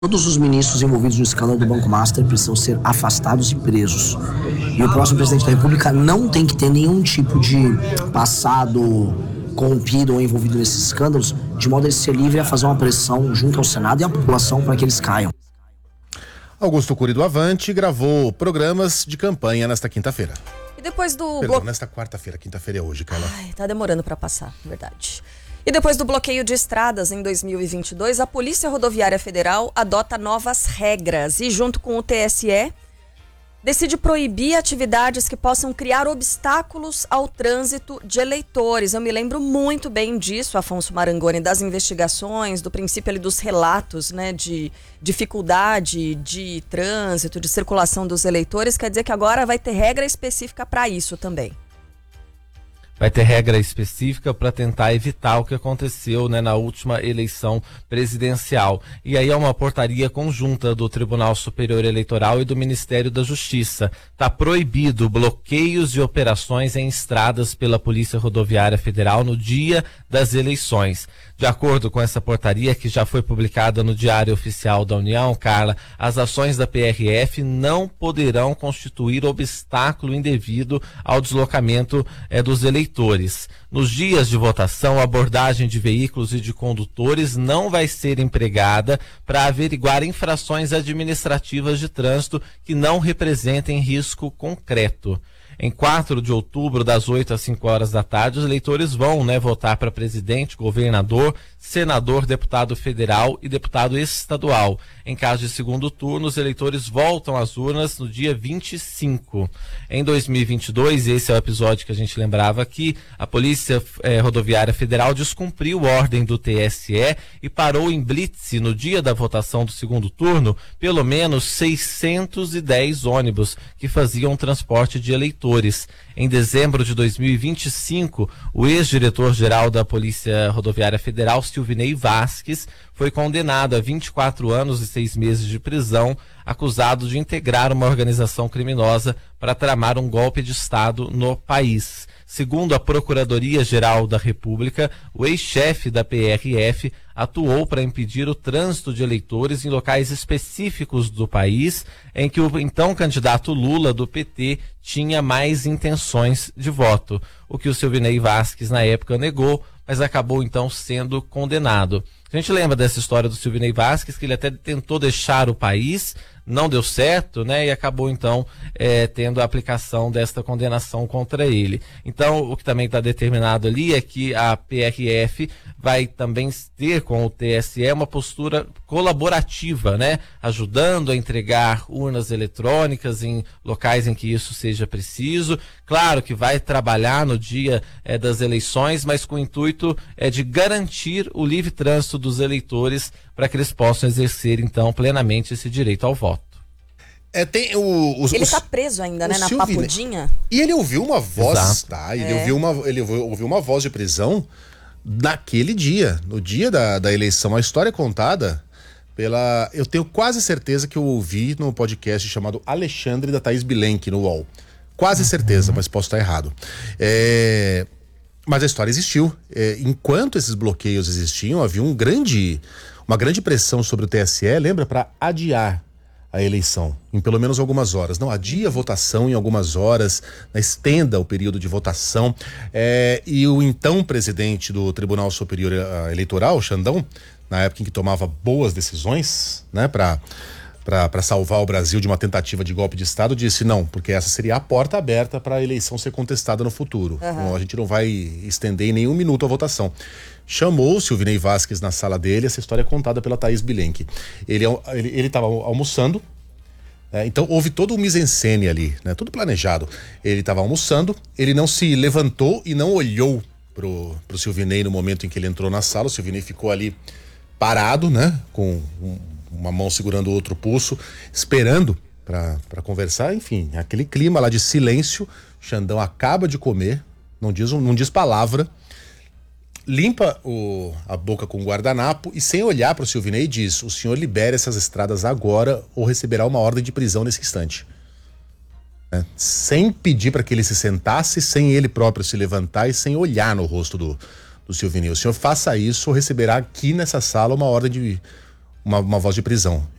Todos os ministros envolvidos no escândalo do Banco Master precisam ser afastados e presos. E o próximo presidente da República não tem que ter nenhum tipo de passado corrompido ou envolvido nesses escândalos, de modo a ele ser livre a fazer uma pressão junto ao Senado e à população para que eles caiam. Augusto Cury do Avante gravou programas de campanha nesta quinta-feira. E depois do nesta quarta-feira, quinta-feira é hoje, Carla. Tá demorando para passar, verdade. E depois do bloqueio de estradas em 2022, a Polícia Rodoviária Federal adota novas regras e, junto com o TSE, decide proibir atividades que possam criar obstáculos ao trânsito de eleitores. Eu me lembro muito bem disso, Afonso Marangoni, das investigações, do princípio ali dos relatos, né, de dificuldade de trânsito, de circulação dos eleitores. Quer dizer que agora vai ter regra específica para isso também. Vai ter regra específica para tentar evitar o que aconteceu, né, na última eleição presidencial. E aí é uma portaria conjunta do Tribunal Superior Eleitoral e do Ministério da Justiça. Está proibido bloqueios de operações em estradas pela Polícia Rodoviária Federal no dia das eleições. De acordo com essa portaria, que já foi publicada no Diário Oficial da União, Carla, as ações da PRF não poderão constituir obstáculo indevido ao deslocamento dos eleitores. Nos dias de votação, a abordagem de veículos e de condutores não vai ser empregada para averiguar infrações administrativas de trânsito que não representem risco concreto. Em 4 de outubro, das 8 às 5 horas da tarde, os eleitores vão, votar para presidente, governador, senador, deputado federal e deputado estadual. Em caso de segundo turno, os eleitores voltam às urnas no dia 25. Em 2022, esse é o episódio que a gente lembrava aqui, a Polícia Rodoviária Federal descumpriu ordem do TSE e parou em blitz no dia da votação do segundo turno pelo menos 610 ônibus que faziam transporte de eleitores. Em dezembro de 2025, o ex-diretor-geral da Polícia Rodoviária Federal, Silvinei Vasques, foi condenado a 24 anos e 6 meses de prisão, acusado de integrar uma organização criminosa para tramar um golpe de Estado no país. Segundo a Procuradoria-Geral da República, o ex-chefe da PRF atuou para impedir o trânsito de eleitores em locais específicos do país, em que o então candidato Lula, do PT, tinha mais intenções de voto, o que o Silvinei Vasques, na época, negou, mas acabou, então, sendo condenado. A gente lembra dessa história do Silvinei Vasques, que ele até tentou deixar o país, não deu certo, e acabou, então, tendo a aplicação desta condenação contra ele. Então, o que também está determinado ali é que a PRF vai também ter com o TSE uma postura colaborativa, ajudando a entregar urnas eletrônicas em locais em que isso seja preciso. Claro que vai trabalhar no dia das eleições, mas com o intuito de garantir o livre trânsito dos eleitores para que eles possam exercer, então, plenamente esse direito ao voto. Ele está preso ainda, na Papudinha. E ele ouviu uma voz, Exato. tá? Ele ouviu uma voz de prisão naquele dia, no dia da eleição. A história é contada eu tenho quase certeza que eu ouvi no podcast chamado Alexandre, da Thaís Bilenque, no UOL. Quase certeza, mas posso estar errado. Mas a história existiu. Enquanto esses bloqueios existiam, havia uma grande pressão sobre o TSE, lembra, para adiar a eleição em pelo menos algumas horas. Não, adia a votação em algumas horas, estenda o período de votação. E o então presidente do Tribunal Superior Eleitoral, Xandão, na época em que tomava boas decisões, para salvar o Brasil de uma tentativa de golpe de Estado, disse não, porque essa seria a porta aberta para a eleição ser contestada no futuro. Então, a gente não vai estender em nenhum minuto a votação. Chamou o Silvinei Vasques na sala dele, essa história é contada pela Thaís Bilenque. Ele estava almoçando, então houve todo o mise-en-scène ali, tudo planejado. Ele estava almoçando, ele não se levantou e não olhou pro Silvinei no momento em que ele entrou na sala. O Silvinei ficou ali parado, com uma mão segurando o outro pulso, esperando para conversar. Enfim, aquele clima lá de silêncio. Xandão acaba de comer, não diz palavra, limpa a boca com o guardanapo e, sem olhar para o Silvinei, diz: o senhor libere essas estradas agora ou receberá uma ordem de prisão nesse instante. Sem pedir para que ele se sentasse, sem ele próprio se levantar e sem olhar no rosto do Silvinei. O senhor faça isso ou receberá aqui nessa sala uma ordem uma voz de prisão.